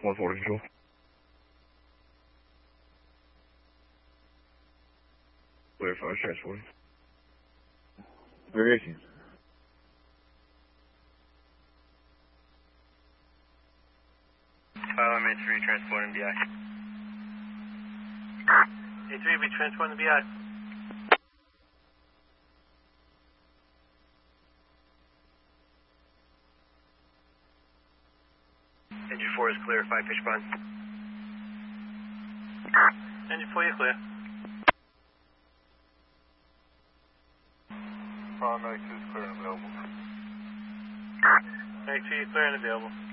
140 control. Clear 5, transporting. Variation. A3 transporting BI. A3 be transporting the BI. Engine 4 is clear, 5 pitch bond. Engine 4, you're clear. Prime A2 is clear and available. A2, you're clear and available.